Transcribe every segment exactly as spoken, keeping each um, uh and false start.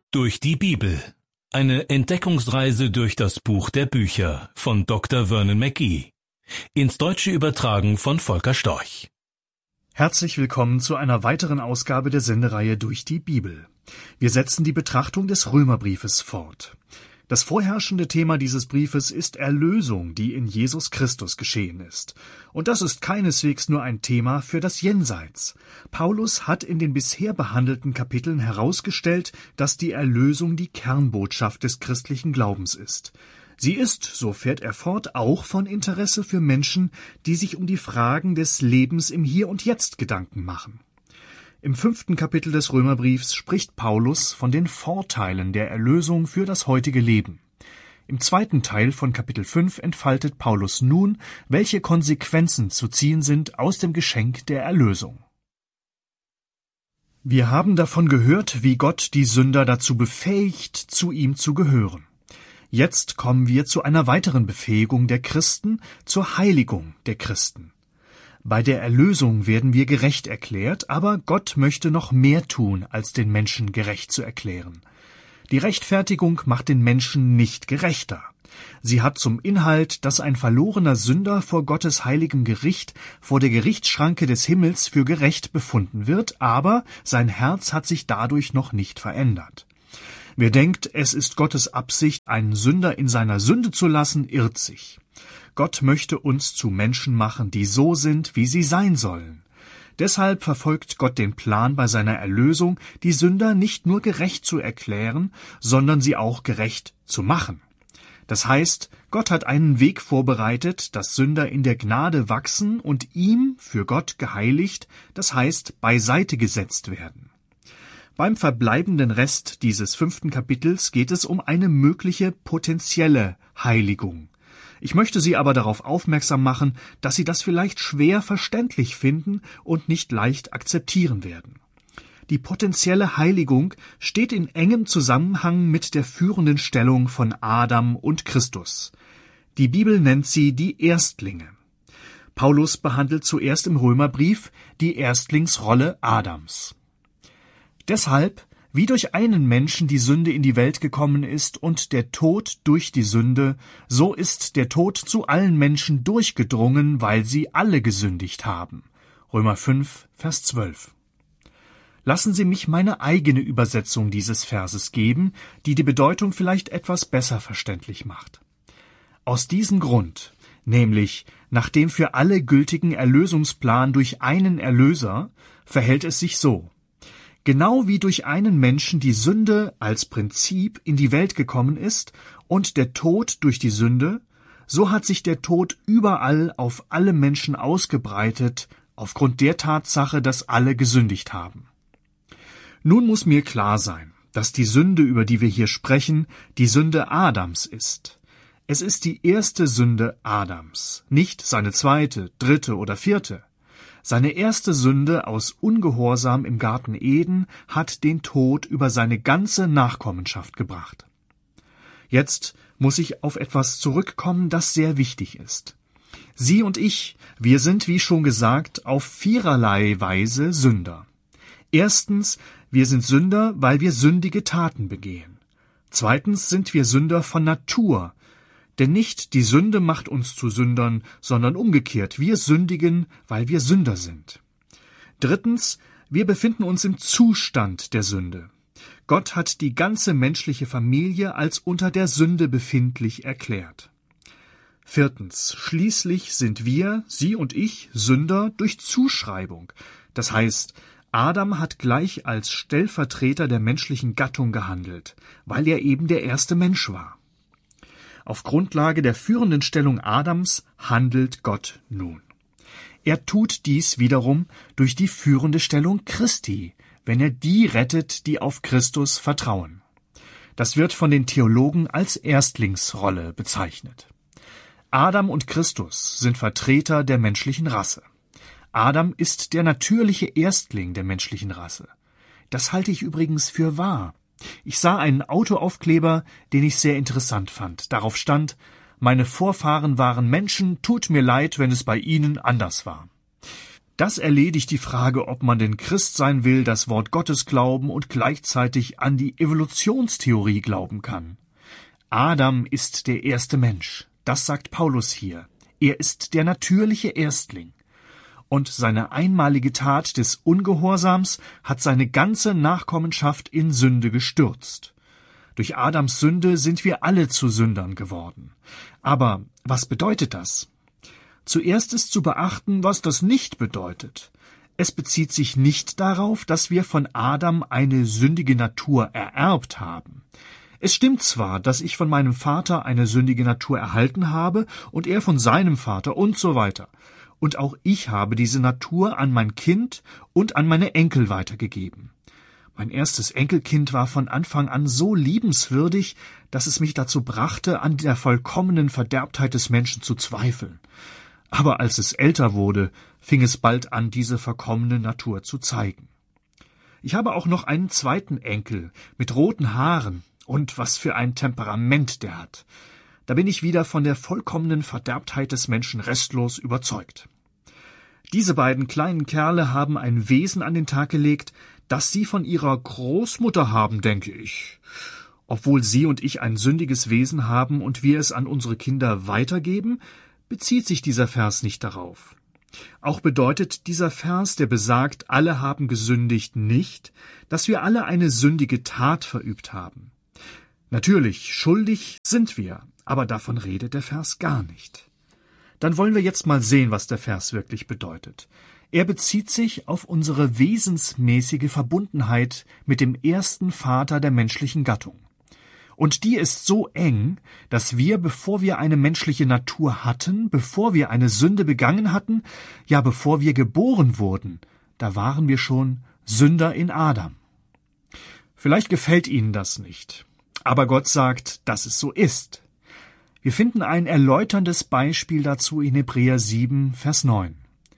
Durch die Bibel. Eine Entdeckungsreise durch das Buch der Bücher von Doktor Vernon McGee. Ins Deutsche übertragen von Volker Storch. Herzlich willkommen zu einer weiteren Ausgabe der Sendereihe Durch die Bibel. Wir setzen die Betrachtung des Römerbriefes fort. Das vorherrschende Thema dieses Briefes ist Erlösung, die in Jesus Christus geschehen ist. Und das ist keineswegs nur ein Thema für das Jenseits. Paulus hat in den bisher behandelten Kapiteln herausgestellt, dass die Erlösung die Kernbotschaft des christlichen Glaubens ist. Sie ist, so fährt er fort, auch von Interesse für Menschen, die sich um die Fragen des Lebens im Hier und Jetzt Gedanken machen. Im fünften Kapitel des Römerbriefs spricht Paulus von den Vorteilen der Erlösung für das heutige Leben. Im zweiten Teil von Kapitel fünf entfaltet Paulus nun, welche Konsequenzen zu ziehen sind aus dem Geschenk der Erlösung. Wir haben davon gehört, wie Gott die Sünder dazu befähigt, zu ihm zu gehören. Jetzt kommen wir zu einer weiteren Befähigung der Christen, zur Heiligung der Christen. Bei der Erlösung werden wir gerecht erklärt, aber Gott möchte noch mehr tun, als den Menschen gerecht zu erklären. Die Rechtfertigung macht den Menschen nicht gerechter. Sie hat zum Inhalt, dass ein verlorener Sünder vor Gottes heiligem Gericht, vor der Gerichtsschranke des Himmels für gerecht befunden wird, aber sein Herz hat sich dadurch noch nicht verändert. Wer denkt, es ist Gottes Absicht, einen Sünder in seiner Sünde zu lassen, irrt sich. Gott möchte uns zu Menschen machen, die so sind, wie sie sein sollen. Deshalb verfolgt Gott den Plan bei seiner Erlösung, die Sünder nicht nur gerecht zu erklären, sondern sie auch gerecht zu machen. Das heißt, Gott hat einen Weg vorbereitet, dass Sünder in der Gnade wachsen und ihm, für Gott geheiligt, das heißt beiseite gesetzt werden. Beim verbleibenden Rest dieses fünften Kapitels geht es um eine mögliche potenzielle Heiligung. Ich möchte Sie aber darauf aufmerksam machen, dass Sie das vielleicht schwer verständlich finden und nicht leicht akzeptieren werden. Die potenzielle Heiligung steht in engem Zusammenhang mit der führenden Stellung von Adam und Christus. Die Bibel nennt sie die Erstlinge. Paulus behandelt zuerst im Römerbrief die Erstlingsrolle Adams. Deshalb, wie durch einen Menschen die Sünde in die Welt gekommen ist und der Tod durch die Sünde, so ist der Tod zu allen Menschen durchgedrungen, weil sie alle gesündigt haben. Römer fünf, Vers zwölf. Lassen Sie mich meine eigene Übersetzung dieses Verses geben, die die Bedeutung vielleicht etwas besser verständlich macht. Aus diesem Grund, nämlich nach dem für alle gültigen Erlösungsplan durch einen Erlöser, verhält es sich so: Genau wie durch einen Menschen die Sünde als Prinzip in die Welt gekommen ist und der Tod durch die Sünde, so hat sich der Tod überall auf alle Menschen ausgebreitet, aufgrund der Tatsache, dass alle gesündigt haben. Nun muss mir klar sein, dass die Sünde, über die wir hier sprechen, die Sünde Adams ist. Es ist die erste Sünde Adams, nicht seine zweite, dritte oder vierte. Seine erste Sünde aus Ungehorsam im Garten Eden hat den Tod über seine ganze Nachkommenschaft gebracht. Jetzt muss ich auf etwas zurückkommen, das sehr wichtig ist. Sie und ich, wir sind, wie schon gesagt, auf viererlei Weise Sünder. Erstens, wir sind Sünder, weil wir sündige Taten begehen. Zweitens sind wir Sünder von Natur. Denn nicht die Sünde macht uns zu Sündern, sondern umgekehrt, wir sündigen, weil wir Sünder sind. Drittens, wir befinden uns im Zustand der Sünde. Gott hat die ganze menschliche Familie als unter der Sünde befindlich erklärt. Viertens, schließlich sind wir, Sie und ich, Sünder durch Zuschreibung. Das heißt, Adam hat gleich als Stellvertreter der menschlichen Gattung gehandelt, weil er eben der erste Mensch war. Auf Grundlage der führenden Stellung Adams handelt Gott nun. Er tut dies wiederum durch die führende Stellung Christi, wenn er die rettet, die auf Christus vertrauen. Das wird von den Theologen als Erstlingsrolle bezeichnet. Adam und Christus sind Vertreter der menschlichen Rasse. Adam ist der natürliche Erstling der menschlichen Rasse. Das halte ich übrigens für wahr. Ich sah einen Autoaufkleber, den ich sehr interessant fand. Darauf stand: Meine Vorfahren waren Menschen, tut mir leid, wenn es bei Ihnen anders war. Das erledigt die Frage, ob man denn Christ sein will, das Wort Gottes glauben und gleichzeitig an die Evolutionstheorie glauben kann. Adam ist der erste Mensch, das sagt Paulus hier. Er ist der natürliche Erstling. Und seine einmalige Tat des Ungehorsams hat seine ganze Nachkommenschaft in Sünde gestürzt. Durch Adams Sünde sind wir alle zu Sündern geworden. Aber was bedeutet das? Zuerst ist zu beachten, was das nicht bedeutet. Es bezieht sich nicht darauf, dass wir von Adam eine sündige Natur ererbt haben. Es stimmt zwar, dass ich von meinem Vater eine sündige Natur erhalten habe und er von seinem Vater und so weiter. Und auch ich habe diese Natur an mein Kind und an meine Enkel weitergegeben. Mein erstes Enkelkind war von Anfang an so liebenswürdig, dass es mich dazu brachte, an der vollkommenen Verderbtheit des Menschen zu zweifeln. Aber als es älter wurde, fing es bald an, diese verkommene Natur zu zeigen. Ich habe auch noch einen zweiten Enkel mit roten Haaren, und was für ein Temperament der hat. Da bin ich wieder von der vollkommenen Verderbtheit des Menschen restlos überzeugt. Diese beiden kleinen Kerle haben ein Wesen an den Tag gelegt, das sie von ihrer Großmutter haben, denke ich. Obwohl sie und ich ein sündiges Wesen haben und wir es an unsere Kinder weitergeben, bezieht sich dieser Vers nicht darauf. Auch bedeutet dieser Vers, der besagt, alle haben gesündigt, nicht, dass wir alle eine sündige Tat verübt haben. Natürlich, schuldig sind wir, aber davon redet der Vers gar nicht. Dann wollen wir jetzt mal sehen, was der Vers wirklich bedeutet. Er bezieht sich auf unsere wesensmäßige Verbundenheit mit dem ersten Vater der menschlichen Gattung. Und die ist so eng, dass wir, bevor wir eine menschliche Natur hatten, bevor wir eine Sünde begangen hatten, ja bevor wir geboren wurden, da waren wir schon Sünder in Adam. Vielleicht gefällt Ihnen das nicht, aber Gott sagt, dass es so ist. Wir finden ein erläuterndes Beispiel dazu in Hebräer sieben, Vers neun.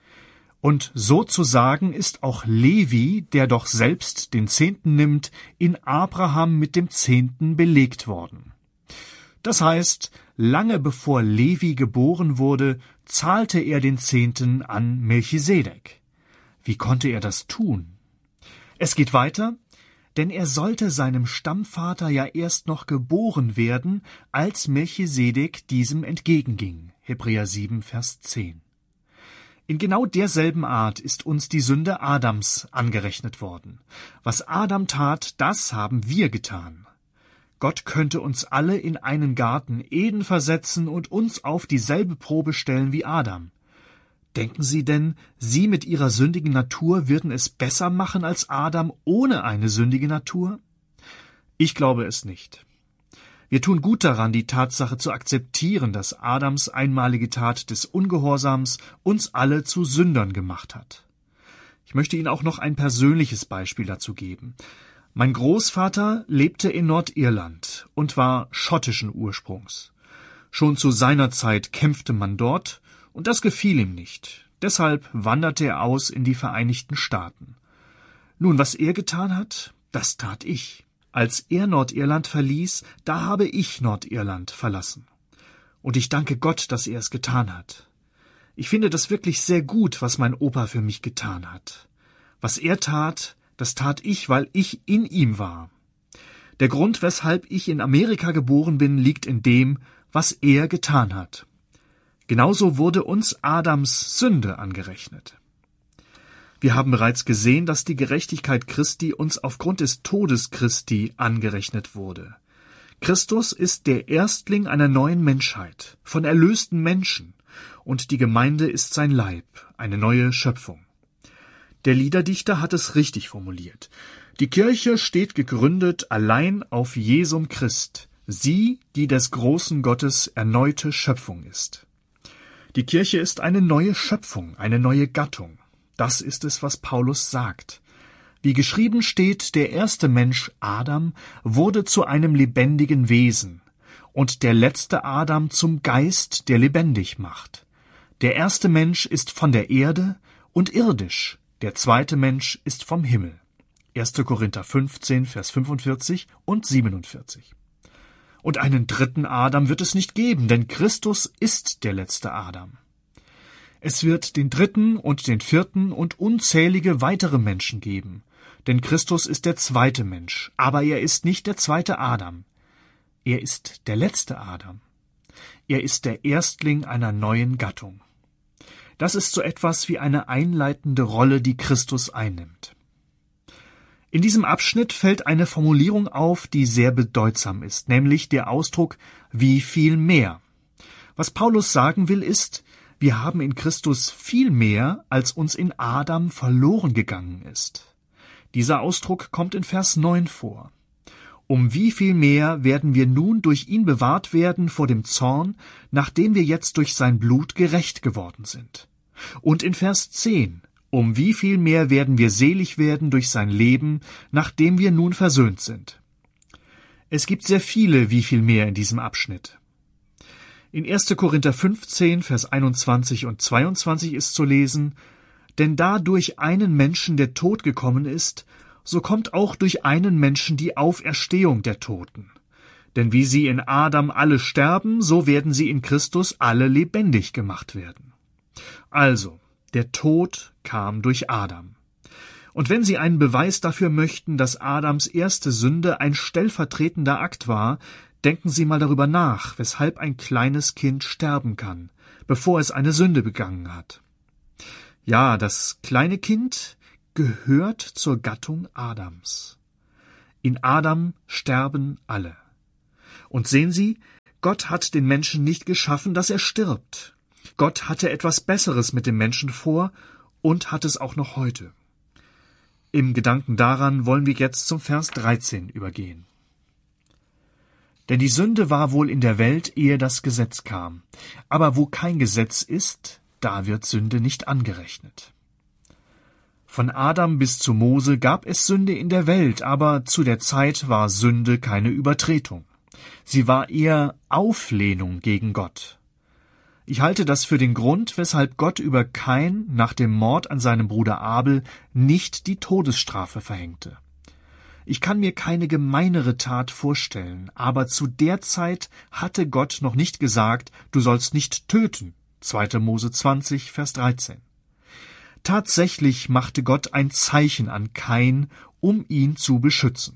Und sozusagen ist auch Levi, der doch selbst den Zehnten nimmt, in Abraham mit dem Zehnten belegt worden. Das heißt, lange bevor Levi geboren wurde, zahlte er den Zehnten an Melchisedek. Wie konnte er das tun? Es geht weiter, denn er sollte seinem Stammvater ja erst noch geboren werden, als Melchisedek diesem entgegenging. Hebräer sieben, Vers zehn. In genau derselben Art ist uns die Sünde Adams angerechnet worden. Was Adam tat, das haben wir getan. Gott könnte uns alle in einen Garten Eden versetzen und uns auf dieselbe Probe stellen wie Adam. Denken Sie denn, Sie mit Ihrer sündigen Natur würden es besser machen als Adam ohne eine sündige Natur? Ich glaube es nicht. Wir tun gut daran, die Tatsache zu akzeptieren, dass Adams einmalige Tat des Ungehorsams uns alle zu Sündern gemacht hat. Ich möchte Ihnen auch noch ein persönliches Beispiel dazu geben. Mein Großvater lebte in Nordirland und war schottischen Ursprungs. Schon zu seiner Zeit kämpfte man dort, und das gefiel ihm nicht. Deshalb wanderte er aus in die Vereinigten Staaten. Nun, was er getan hat, das tat ich. Als er Nordirland verließ, da habe ich Nordirland verlassen. Und ich danke Gott, dass er es getan hat. Ich finde das wirklich sehr gut, was mein Opa für mich getan hat. Was er tat, das tat ich, weil ich in ihm war. Der Grund, weshalb ich in Amerika geboren bin, liegt in dem, was er getan hat. Genauso wurde uns Adams Sünde angerechnet. Wir haben bereits gesehen, dass die Gerechtigkeit Christi uns aufgrund des Todes Christi angerechnet wurde. Christus ist der Erstling einer neuen Menschheit, von erlösten Menschen, und die Gemeinde ist sein Leib, eine neue Schöpfung. Der Liederdichter hat es richtig formuliert. Die Kirche steht gegründet allein auf Jesum Christ, sie, die des großen Gottes erneute Schöpfung ist. Die Kirche ist eine neue Schöpfung, eine neue Gattung. Das ist es, was Paulus sagt. Wie geschrieben steht, der erste Mensch, Adam, wurde zu einem lebendigen Wesen und der letzte Adam zum Geist, der lebendig macht. Der erste Mensch ist von der Erde und irdisch, der zweite Mensch ist vom Himmel. erster Korinther fünfzehn, Vers fünfundvierzig und siebenundvierzig. Und einen dritten Adam wird es nicht geben, denn Christus ist der letzte Adam. Es wird den dritten und den vierten und unzählige weitere Menschen geben. Denn Christus ist der zweite Mensch, aber er ist nicht der zweite Adam. Er ist der letzte Adam. Er ist der Erstling einer neuen Gattung. Das ist so etwas wie eine einleitende Rolle, die Christus einnimmt. In diesem Abschnitt fällt eine Formulierung auf, die sehr bedeutsam ist, nämlich der Ausdruck »wie viel mehr«. Was Paulus sagen will, ist, wir haben in Christus viel mehr, als uns in Adam verloren gegangen ist. Dieser Ausdruck kommt in Vers neun vor. Um wie viel mehr werden wir nun durch ihn bewahrt werden vor dem Zorn, nachdem wir jetzt durch sein Blut gerecht geworden sind. Und in Vers zehn. Um wie viel mehr werden wir selig werden durch sein Leben, nachdem wir nun versöhnt sind. Es gibt sehr viele wie viel mehr in diesem Abschnitt. In erster Korinther fünfzehn, Vers einundzwanzig und zweiundzwanzig ist zu lesen, denn da durch einen Menschen der Tod gekommen ist, so kommt auch durch einen Menschen die Auferstehung der Toten. Denn wie sie in Adam alle sterben, so werden sie in Christus alle lebendig gemacht werden. Also, der Tod kam durch Adam. Und wenn Sie einen Beweis dafür möchten, dass Adams erste Sünde ein stellvertretender Akt war, denken Sie mal darüber nach, weshalb ein kleines Kind sterben kann, bevor es eine Sünde begangen hat. Ja, das kleine Kind gehört zur Gattung Adams. In Adam sterben alle. Und sehen Sie, Gott hat den Menschen nicht geschaffen, dass er stirbt. Gott hatte etwas Besseres mit dem Menschen vor und hat es auch noch heute. Im Gedanken daran wollen wir jetzt zum Vers dreizehn übergehen. Denn die Sünde war wohl in der Welt, ehe das Gesetz kam. Aber wo kein Gesetz ist, da wird Sünde nicht angerechnet. Von Adam bis zu Mose gab es Sünde in der Welt, aber zu der Zeit war Sünde keine Übertretung. Sie war eher Auflehnung gegen Gott. Ich halte das für den Grund, weshalb Gott über Kain nach dem Mord an seinem Bruder Abel nicht die Todesstrafe verhängte. Ich kann mir keine gemeinere Tat vorstellen, aber zu der Zeit hatte Gott noch nicht gesagt, du sollst nicht töten. zweiter Mose zwanzig, Vers dreizehn. Tatsächlich machte Gott ein Zeichen an Kain, um ihn zu beschützen.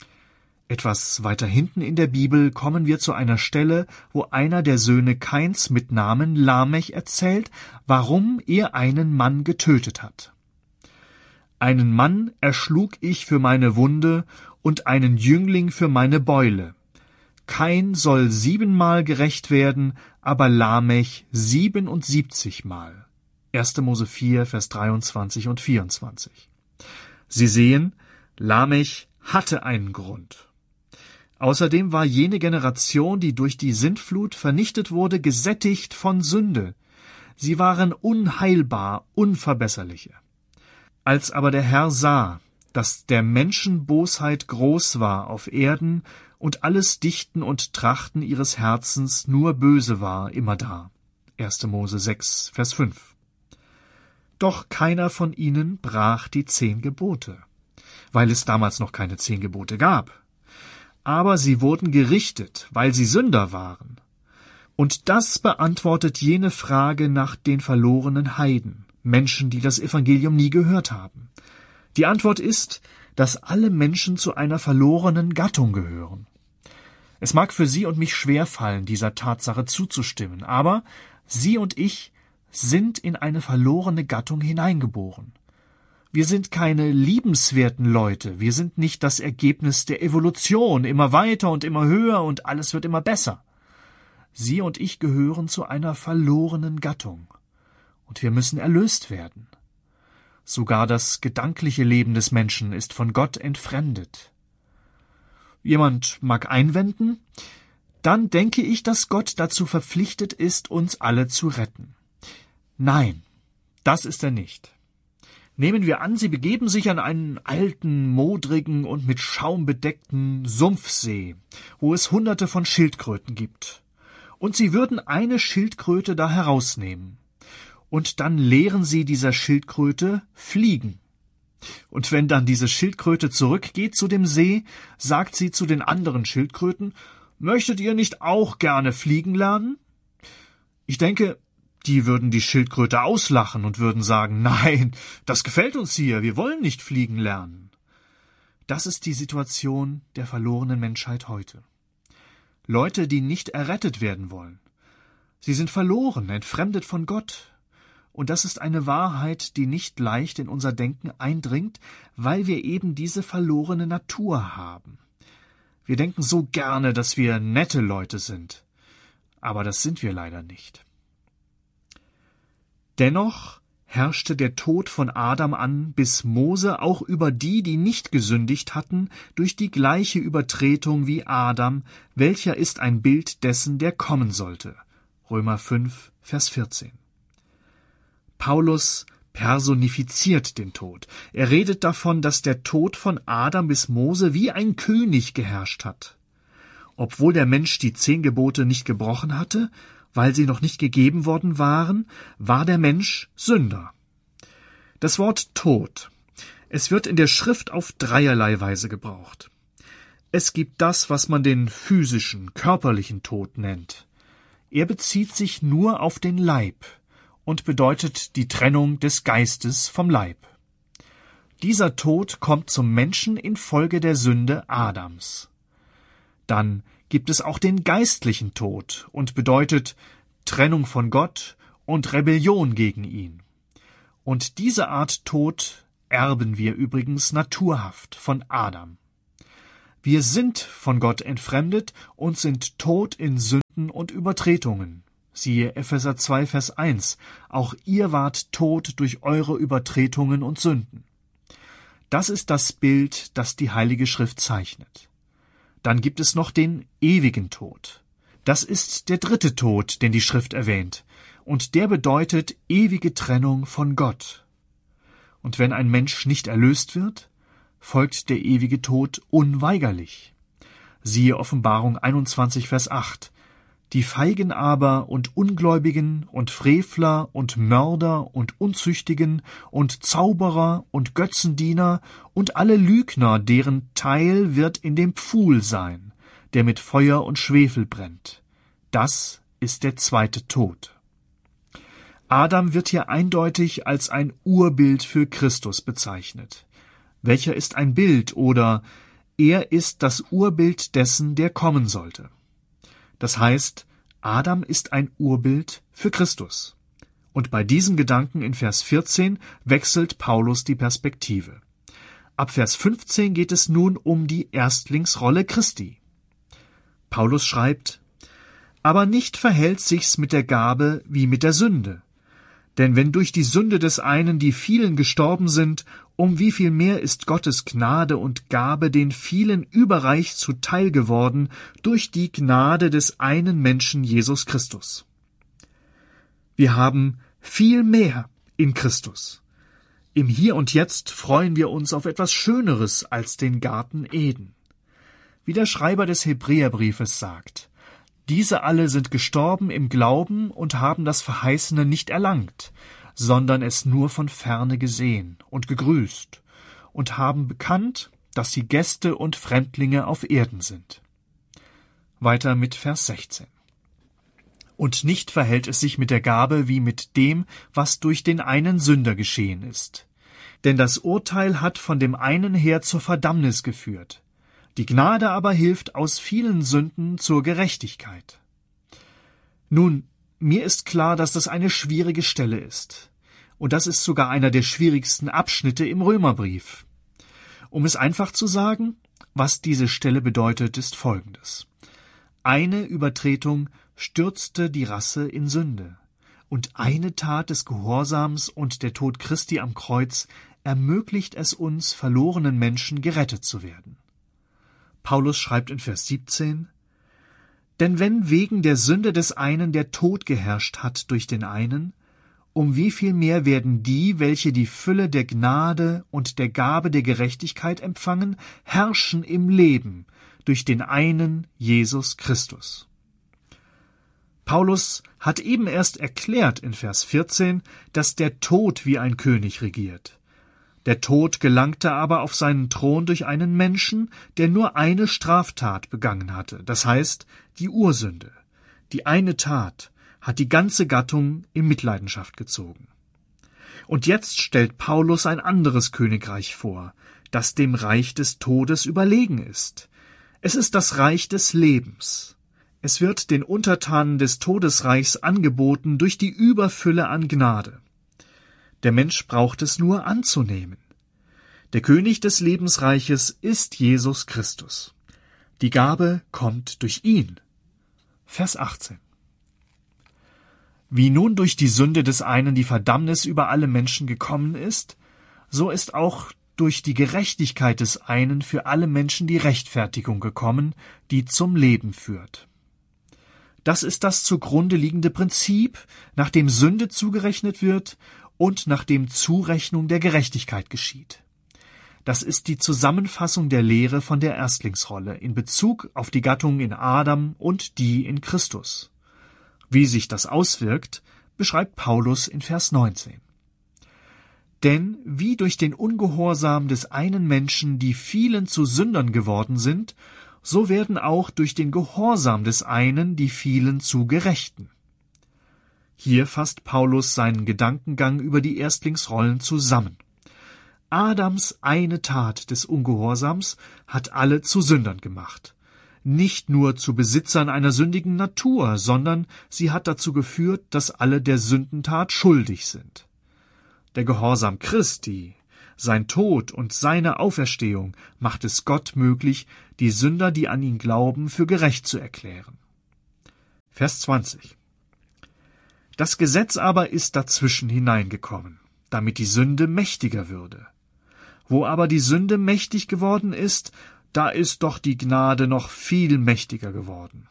Etwas weiter hinten in der Bibel kommen wir zu einer Stelle, wo einer der Söhne Kains mit Namen Lamech erzählt, warum er einen Mann getötet hat. Einen Mann erschlug ich für meine Wunde und einen Jüngling für meine Beule. Kain soll siebenmal gerächt werden, aber Lamech siebenundsiebzigmal. erster Mose vier, Vers dreiundzwanzig und vierundzwanzig. Sie sehen, Lamech hatte einen Grund. Außerdem war jene Generation, die durch die Sintflut vernichtet wurde, gesättigt von Sünde. Sie waren unheilbar, unverbesserliche. Als aber der Herr sah, dass der Menschen Bosheit groß war auf Erden und alles Dichten und Trachten ihres Herzens nur böse war immerdar. erster Mose sechs, Vers fünf. Doch keiner von ihnen brach die zehn Gebote, weil es damals noch keine zehn Gebote gab. Aber sie wurden gerichtet, weil sie Sünder waren. Und das beantwortet jene Frage nach den verlorenen Heiden, Menschen, die das Evangelium nie gehört haben. Die Antwort ist, dass alle Menschen zu einer verlorenen Gattung gehören. Es mag für Sie und mich schwerfallen, dieser Tatsache zuzustimmen, aber Sie und ich sind in eine verlorene Gattung hineingeboren. Wir sind keine liebenswerten Leute, wir sind nicht das Ergebnis der Evolution, immer weiter und immer höher und alles wird immer besser. Sie und ich gehören zu einer verlorenen Gattung und wir müssen erlöst werden. Sogar das gedankliche Leben des Menschen ist von Gott entfremdet. Jemand mag einwenden, dann denke ich, dass Gott dazu verpflichtet ist, uns alle zu retten. Nein, das ist er nicht. Nehmen wir an, Sie begeben sich an einen alten, modrigen und mit Schaum bedeckten Sumpfsee, wo es hunderte von Schildkröten gibt. Und Sie würden eine Schildkröte da herausnehmen. Und dann lehren Sie dieser Schildkröte Fliegen. Und wenn dann diese Schildkröte zurückgeht zu dem See, sagt sie zu den anderen Schildkröten, »Möchtet ihr nicht auch gerne fliegen lernen?« Ich denke, die würden die Schildkröte auslachen und würden sagen, nein, das gefällt uns hier, wir wollen nicht fliegen lernen. Das ist die Situation der verlorenen Menschheit heute. Leute, die nicht errettet werden wollen. Sie sind verloren, entfremdet von Gott. Und das ist eine Wahrheit, die nicht leicht in unser Denken eindringt, weil wir eben diese verlorene Natur haben. Wir denken so gerne, dass wir nette Leute sind. Aber das sind wir leider nicht. Dennoch herrschte der Tod von Adam an, bis Mose auch über die, die nicht gesündigt hatten, durch die gleiche Übertretung wie Adam, welcher ist ein Bild dessen, der kommen sollte. Römer fünf, Vers vierzehn. Paulus personifiziert den Tod. Er redet davon, dass der Tod von Adam bis Mose wie ein König geherrscht hat. Obwohl der Mensch die zehn Gebote nicht gebrochen hatte, weil sie noch nicht gegeben worden waren, war der Mensch Sünder. Das Wort Tod. Es wird in der Schrift auf dreierlei Weise gebraucht. Es gibt das, was man den physischen, körperlichen Tod nennt. Er bezieht sich nur auf den Leib und bedeutet die Trennung des Geistes vom Leib. Dieser Tod kommt zum Menschen infolge der Sünde Adams. Dann gibt es auch den geistlichen Tod und bedeutet Trennung von Gott und Rebellion gegen ihn. Und diese Art Tod erben wir übrigens naturhaft von Adam. Wir sind von Gott entfremdet und sind tot in Sünden und Übertretungen. Siehe Epheser zwei, Vers eins. Auch ihr wart tot durch eure Übertretungen und Sünden. Das ist das Bild, das die Heilige Schrift zeichnet. Dann gibt es noch den ewigen Tod. Das ist der dritte Tod, den die Schrift erwähnt, und der bedeutet ewige Trennung von Gott. Und wenn ein Mensch nicht erlöst wird, folgt der ewige Tod unweigerlich. Siehe Offenbarung einundzwanzig, Vers acht. Die Feigen aber und Ungläubigen und Frevler und Mörder und Unzüchtigen und Zauberer und Götzendiener und alle Lügner, deren Teil wird in dem Pfuhl sein, der mit Feuer und Schwefel brennt. Das ist der zweite Tod. Adam wird hier eindeutig als ein Urbild für Christus bezeichnet. Welcher ist ein Bild oder er ist das Urbild dessen, der kommen sollte. Das heißt, Adam ist ein Urbild für Christus. Und bei diesem Gedanken in Vers vierzehn wechselt Paulus die Perspektive. Ab Vers fünfzehn geht es nun um die Erstlingsrolle Christi. Paulus schreibt: Aber nicht verhält sich's mit der Gabe wie mit der Sünde. Denn wenn durch die Sünde des einen die vielen gestorben sind, um wie viel mehr ist Gottes Gnade und Gabe den vielen überreich zuteil geworden durch die Gnade des einen Menschen Jesus Christus. Wir haben viel mehr in Christus. Im Hier und Jetzt freuen wir uns auf etwas Schöneres als den Garten Eden. Wie der Schreiber des Hebräerbriefes sagt: Diese alle sind gestorben im Glauben und haben das Verheißene nicht erlangt, sondern es nur von ferne gesehen und gegrüßt und haben bekannt, dass sie Gäste und Fremdlinge auf Erden sind. Weiter mit Vers sechzehn. Und nicht verhält es sich mit der Gabe wie mit dem, was durch den einen Sünder geschehen ist. Denn das Urteil hat von dem einen her zur Verdammnis geführt. Die Gnade aber hilft aus vielen Sünden zur Gerechtigkeit. Nun, mir ist klar, dass das eine schwierige Stelle ist. Und das ist sogar einer der schwierigsten Abschnitte im Römerbrief. Um es einfach zu sagen, was diese Stelle bedeutet, ist Folgendes. Eine Übertretung stürzte die Rasse in Sünde. Und eine Tat des Gehorsams und der Tod Christi am Kreuz ermöglicht es uns, verlorenen Menschen gerettet zu werden. Paulus schreibt in Vers siebzehn: Denn wenn wegen der Sünde des einen der Tod geherrscht hat durch den einen, um wie viel mehr werden die, welche die Fülle der Gnade und der Gabe der Gerechtigkeit empfangen, herrschen im Leben durch den einen Jesus Christus. Paulus hat eben erst erklärt in Vers vierzehn, dass der Tod wie ein König regiert. Der Tod gelangte aber auf seinen Thron durch einen Menschen, der nur eine Straftat begangen hatte, das heißt die Ursünde. Die eine Tat, hat die ganze Gattung in Mitleidenschaft gezogen. Und jetzt stellt Paulus ein anderes Königreich vor, das dem Reich des Todes überlegen ist. Es ist das Reich des Lebens. Es wird den Untertanen des Todesreichs angeboten durch die Überfülle an Gnade. Der Mensch braucht es nur anzunehmen. Der König des Lebensreiches ist Jesus Christus. Die Gabe kommt durch ihn. Vers achtzehn. Wie nun durch die Sünde des einen die Verdammnis über alle Menschen gekommen ist, so ist auch durch die Gerechtigkeit des einen für alle Menschen die Rechtfertigung gekommen, die zum Leben führt. Das ist das zugrunde liegende Prinzip, nach dem Sünde zugerechnet wird und nach dem Zurechnung der Gerechtigkeit geschieht. Das ist die Zusammenfassung der Lehre von der Erstlingsrolle in Bezug auf die Gattung in Adam und die in Christus. Wie sich das auswirkt, beschreibt Paulus in Vers neunzehn. Denn wie durch den Ungehorsam des einen Menschen die vielen zu Sündern geworden sind, so werden auch durch den Gehorsam des einen die vielen zu Gerechten. Hier fasst Paulus seinen Gedankengang über die Erstlingsrollen zusammen. Adams eine Tat des Ungehorsams hat alle zu Sündern gemacht. Nicht nur zu Besitzern einer sündigen Natur, sondern sie hat dazu geführt, dass alle der Sündentat schuldig sind. Der Gehorsam Christi, sein Tod und seine Auferstehung macht es Gott möglich, die Sünder, die an ihn glauben, für gerecht zu erklären. Vers zwanzig. Das Gesetz aber ist dazwischen hineingekommen, damit die Sünde mächtiger würde. Wo aber die Sünde mächtig geworden ist, da ist doch die Gnade noch viel mächtiger geworden.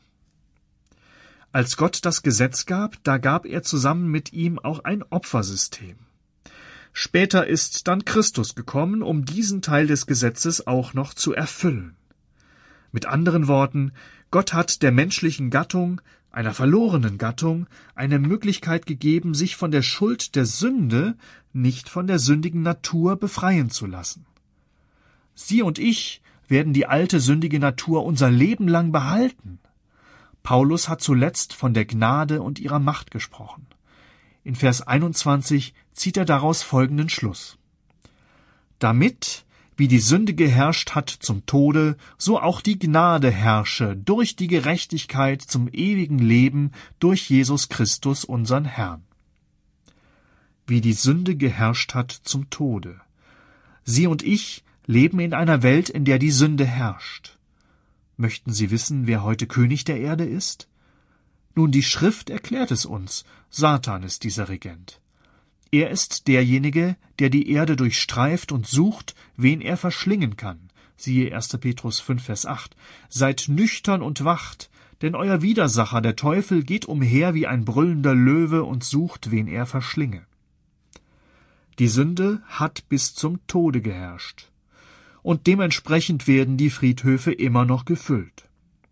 Als Gott das Gesetz gab, da gab er zusammen mit ihm auch ein Opfersystem. Später ist dann Christus gekommen, um diesen Teil des Gesetzes auch noch zu erfüllen. Mit anderen Worten, Gott hat der menschlichen Gattung, einer verlorenen Gattung, eine Möglichkeit gegeben, sich von der Schuld der Sünde, nicht von der sündigen Natur befreien zu lassen. Sie und ich werden die alte sündige Natur unser Leben lang behalten. Paulus hat zuletzt von der Gnade und ihrer Macht gesprochen. In Vers einundzwanzig zieht er daraus folgenden Schluss. Damit, wie die Sünde geherrscht hat zum Tode, so auch die Gnade herrsche durch die Gerechtigkeit zum ewigen Leben durch Jesus Christus, unseren Herrn. Wie die Sünde geherrscht hat zum Tode. Sie und ich leben in einer Welt, in der die Sünde herrscht. Möchten Sie wissen, wer heute König der Erde ist? Nun, die Schrift erklärt es uns. Satan ist dieser Regent. Er ist derjenige, der die Erde durchstreift und sucht, wen er verschlingen kann. Siehe erster Petrus fünf, Vers acht. Seid nüchtern und wacht, denn euer Widersacher, der Teufel, geht umher wie ein brüllender Löwe und sucht, wen er verschlinge. Die Sünde hat bis zum Tode geherrscht. Und dementsprechend werden die Friedhöfe immer noch gefüllt.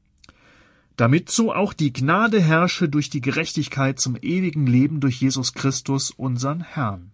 Damit so auch die Gnade herrsche durch die Gerechtigkeit zum ewigen Leben durch Jesus Christus, unseren Herrn.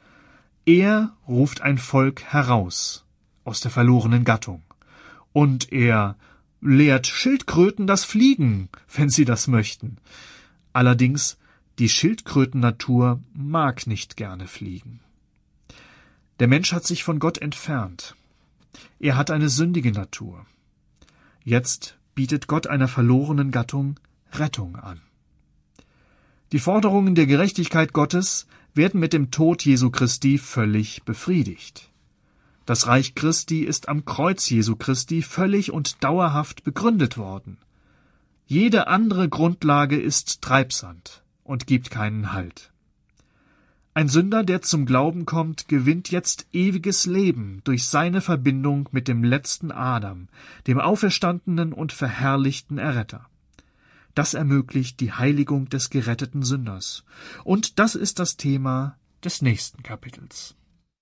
Er ruft ein Volk heraus aus der verlorenen Gattung. Und er lehrt Schildkröten das Fliegen, wenn sie das möchten. Allerdings, die Schildkrötennatur mag nicht gerne fliegen. Der Mensch hat sich von Gott entfernt. Er hat eine sündige Natur. Jetzt bietet Gott einer verlorenen Gattung Rettung an. Die Forderungen der Gerechtigkeit Gottes werden mit dem Tod Jesu Christi völlig befriedigt. Das Reich Christi ist am Kreuz Jesu Christi völlig und dauerhaft begründet worden. Jede andere Grundlage ist Treibsand und gibt keinen Halt. Ein Sünder, der zum Glauben kommt, gewinnt jetzt ewiges Leben durch seine Verbindung mit dem letzten Adam, dem auferstandenen und verherrlichten Erretter. Das ermöglicht die Heiligung des geretteten Sünders. Und das ist das Thema des nächsten Kapitels.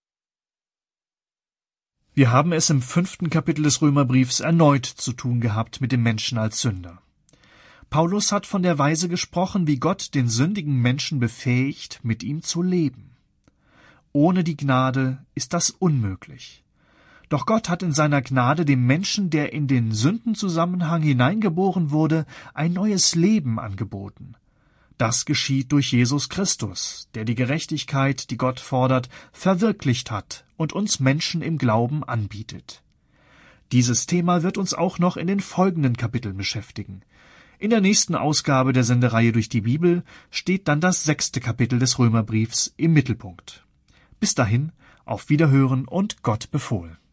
Wir haben es im fünften Kapitel des Römerbriefs erneut zu tun gehabt mit dem Menschen als Sünder. Paulus hat von der Weise gesprochen, wie Gott den sündigen Menschen befähigt, mit ihm zu leben. Ohne die Gnade ist das unmöglich. Doch Gott hat in seiner Gnade dem Menschen, der in den Sündenzusammenhang hineingeboren wurde, ein neues Leben angeboten. Das geschieht durch Jesus Christus, der die Gerechtigkeit, die Gott fordert, verwirklicht hat und uns Menschen im Glauben anbietet. Dieses Thema wird uns auch noch in den folgenden Kapiteln beschäftigen. In der nächsten Ausgabe der Sendereihe durch die Bibel steht dann das sechste Kapitel des Römerbriefs im Mittelpunkt. Bis dahin, auf Wiederhören und Gott befohlen.